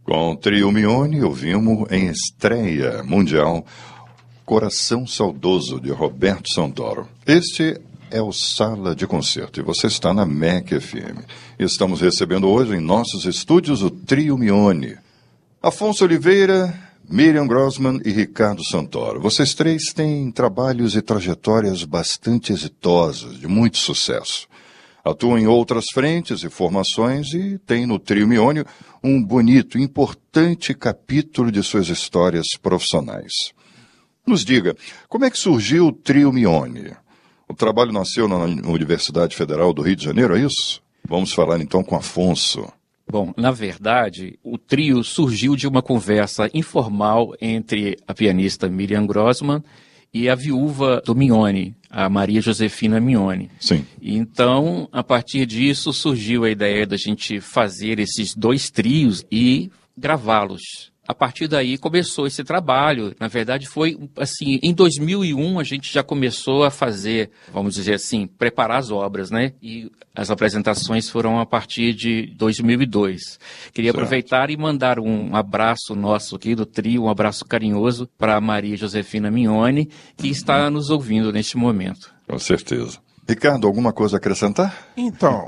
Com o trio Mione, ouvimos em estreia mundial Coração Saudoso, de Roberto Santoro. Este é o Sala de Concerto e você está na MEC FM. Estamos recebendo hoje em nossos estúdios o trio Mione. Afonso Oliveira, Miriam Grossman e Ricardo Santoro. Vocês três têm trabalhos e trajetórias bastante exitosos, de muito sucesso. Atuam em outras frentes e formações e têm no trio Mione um bonito e importante capítulo de suas histórias profissionais. Nos diga, como é que surgiu o trio Mione? O trabalho nasceu na Universidade Federal do Rio de Janeiro, é isso? Vamos falar então com Afonso. Bom, na verdade, o trio surgiu de uma conversa informal entre a pianista Miriam Grossman e a viúva do Mione, a Maria Josefina Mione. Sim. Então, a partir disso, surgiu a ideia da gente fazer esses dois trios e gravá-los. A partir daí começou esse trabalho. Na verdade, foi assim, em 2001 a gente já começou a fazer, vamos dizer assim, preparar as obras, né? E as apresentações foram a partir de 2002. Queria aproveitar e mandar um abraço nosso aqui do trio, um abraço carinhoso para a Maria Josefina Mione, que está nos ouvindo neste momento. Com certeza. Ricardo, alguma coisa a acrescentar? Então,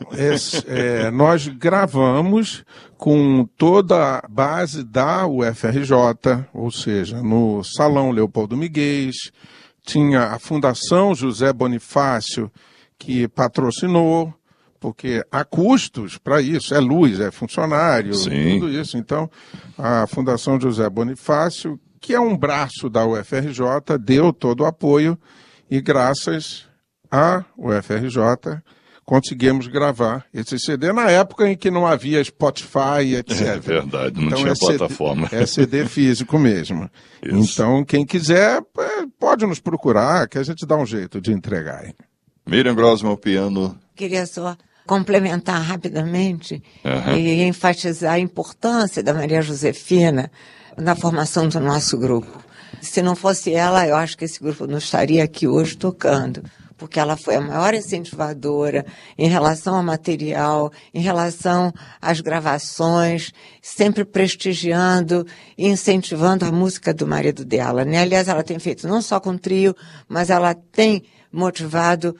nós gravamos com toda a base da UFRJ, ou seja, no Salão Leopoldo Miguel, tinha a Fundação José Bonifácio, que patrocinou, porque há custos para isso, é luz, é funcionário, Sim. Tudo isso. Então, a Fundação José Bonifácio, que é um braço da UFRJ, deu todo o apoio e graças a UFRJ, conseguimos gravar esse CD na época em que não havia Spotify, etc. É verdade, não então, tinha plataforma. É CD físico mesmo. Isso. Então, quem quiser, pode nos procurar, que a gente dá um jeito de entregar. Miriam Grossman, o piano. Queria só complementar rapidamente e enfatizar a importância da Maria Josefina na formação do nosso grupo. Se não fosse ela, eu acho que esse grupo não estaria aqui hoje tocando, porque ela foi a maior incentivadora em relação ao material, em relação às gravações, sempre prestigiando e incentivando a música do marido dela, né? Aliás, ela tem feito não só com trio, mas ela tem motivado